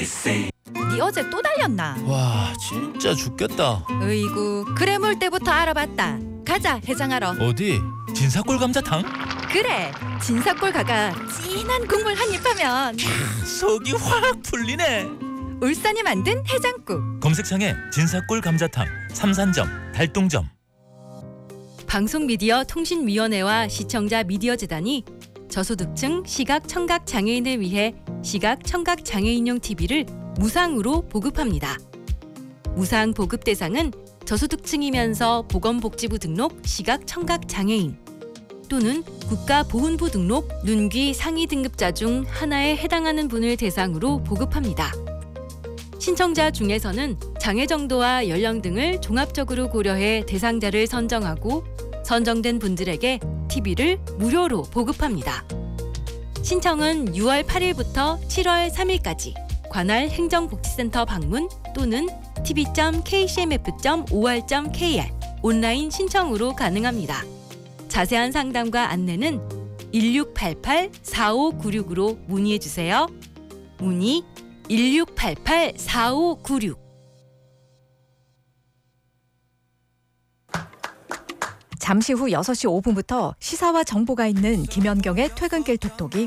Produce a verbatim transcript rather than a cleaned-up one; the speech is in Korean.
네 어제 또 달렸나? 와 진짜 죽겠다. 으이구 그래물 때부터 알아봤다. 가자 해장하러. 어디? 진사골 감자탕? 그래 진사골 가가 진한 국물 한 입 하면 속이 확 풀리네. 울산이 만든 해장국. 검색창에 진사골 감자탕, 삼산점, 달동점. 방송미디어통신위원회와 시청자 미디어재단이 저소득층 시각 청각 장애인을 위해 시각 청각 장애인용 티비를 무상으로 보급합니다. 무상 보급 대상은 저소득층이면서 보건복지부 등록 시각 청각 장애인 또는 국가보훈부 등록 눈귀 상위 등급자 중 하나에 해당하는 분을 대상으로 보급합니다. 신청자 중에서는 장애 정도와 연령 등을 종합적으로 고려해 대상자를 선정하고 선정된 분들에게 티비를 무료로 보급합니다. 신청은 유월 팔일부터 칠월 삼일까지 관할 행정복지센터 방문 또는 티비 점 케이씨엠에프 점 오알 점 케이알 온라인 신청으로 가능합니다. 자세한 상담과 안내는 일육팔팔 사오구육으로 문의해주세요. 문의 일육팔팔 사오구육. 잠시 후 여섯 시 오 분부터 시사와 정보가 있는 김연경의 퇴근길 톡톡이